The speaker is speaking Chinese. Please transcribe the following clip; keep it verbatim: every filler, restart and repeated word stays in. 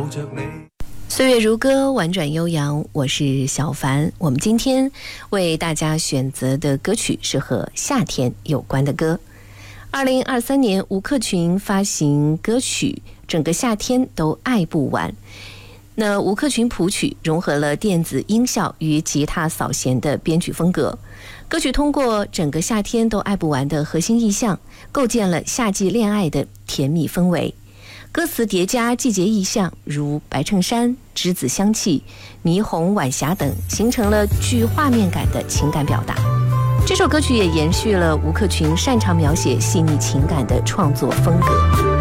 着你。 岁月如歌，婉转悠扬，我是小凡。我们今天为大家选择的歌曲是和夏天有关的歌。二零二三年，吴克群发行歌曲《整个夏天都爱不完》。那吴克群谱曲融合了电子音效与吉他扫弦的编曲风格，歌曲通过整个夏天都爱不完的核心意象，构建了夏季恋爱的甜蜜氛围。歌词叠加季节意象，如白衬衫、栀子香气、霓虹晚霞等，形成了具画面感的情感表达。这首歌曲也延续了吴克群擅长描写细腻情感的创作风格。